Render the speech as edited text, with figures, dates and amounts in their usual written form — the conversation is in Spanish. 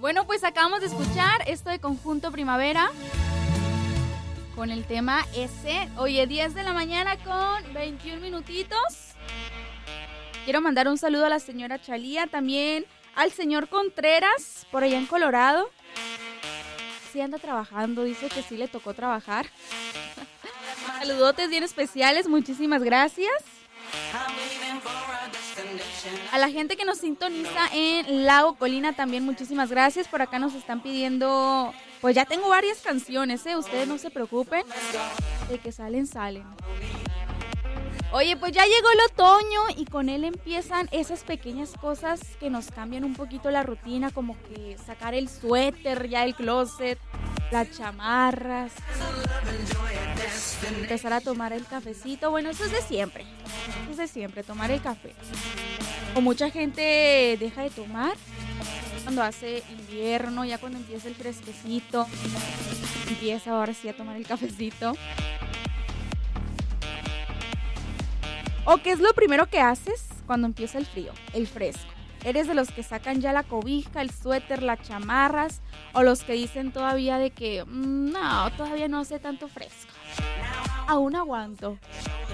Bueno, pues acabamos de escuchar esto de Conjunto Primavera con el tema ese. Oye, 10 de la mañana con 21 minutitos. Quiero mandar un saludo a la señora Chalía, también al señor Contreras, por allá en Colorado. Sí anda trabajando, dice que sí le tocó trabajar. Saludotes bien especiales, muchísimas gracias. A la gente que nos sintoniza en Lago Colina también muchísimas gracias. Por acá nos están pidiendo, pues ya tengo varias canciones, ustedes no se preocupen, de que salen. Oye, pues ya llegó el otoño y con él empiezan esas pequeñas cosas que nos cambian un poquito la rutina, como que sacar el suéter ya del closet, las chamarras, empezar a tomar el cafecito. Bueno, eso es de siempre, tomar el café. O mucha gente deja de tomar cuando hace invierno, ya cuando empieza el fresquecito, empieza ahora sí a tomar el cafecito. ¿O qué es lo primero que haces cuando empieza el frío, el fresco? ¿Eres de los que sacan ya la cobija, el suéter, las chamarras? ¿O los que dicen todavía de que no, todavía no hace tanto fresco? Aún aguanto.